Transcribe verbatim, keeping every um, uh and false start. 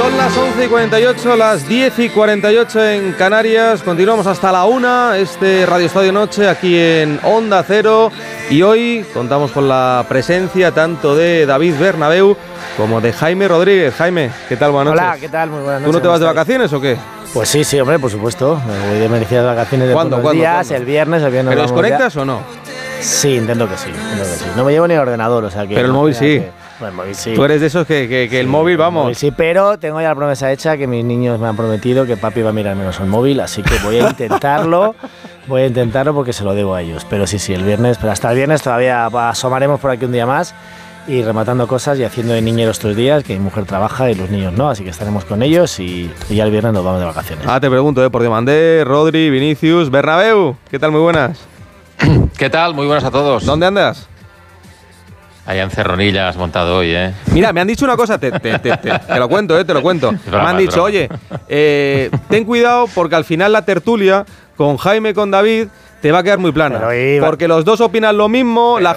Son las once y cuarenta y ocho, las diez y cuarenta y ocho en Canarias. Continuamos hasta la una, este Radio Estadio Noche aquí en Onda Cero. Y hoy contamos con la presencia tanto de David Bernabéu como de Jaime Rodríguez. Jaime, ¿qué tal? Buenas noches. Hola, ¿qué tal? Muy buenas noches. ¿Tú no te vas de vacaciones o qué? Pues sí, sí, hombre, por supuesto. Me voy de merecidas vacaciones de ¿Cuándo, unos ¿cuándo, días, ¿cuándo? el viernes, el viernes. ¿Pero vamos desconectas ya. o no? Sí, intento que sí, intento que sí. No me llevo ni el ordenador, o sea que... Pero el no, móvil ya sí. que- bueno, el móvil sí. Tú eres de esos que, que, que el Sí, móvil, el vamos. móvil sí, pero tengo ya la promesa hecha que mis niños me han prometido que papi va a mirar menos el móvil, así que voy a intentarlo, voy a intentarlo porque se lo debo a ellos. Pero sí, sí, el viernes, pero hasta el viernes todavía asomaremos por aquí un día más y rematando cosas y haciendo de niñeros estos días, que mi mujer trabaja y los niños no, así que estaremos con ellos y, y ya el viernes nos vamos de vacaciones. Ah, te pregunto, ¿eh? Por Demandé, Rodri, Vinicius, Bernabéu. ¿Qué tal? Muy buenas. ¿Qué tal? Muy buenas a todos. ¿Dónde andas? Allá en Cerronilla has montado hoy, ¿eh? Mira, me han dicho una cosa, te, te, te, te, te lo cuento, eh, te lo cuento. broma, me han es dicho, broma. oye, eh, ten cuidado porque al final la tertulia con Jaime, con David, te va a quedar muy plana. Pero iba- Porque los dos opinan lo mismo, la